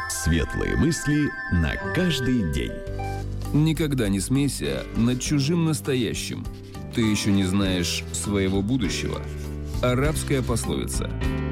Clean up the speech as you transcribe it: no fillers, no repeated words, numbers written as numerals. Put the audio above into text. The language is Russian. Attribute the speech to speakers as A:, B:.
A: Светлые мысли на каждый день.
B: Никогда не смейся над чужим настоящим. Ты еще не знаешь своего будущего. Арабская пословица.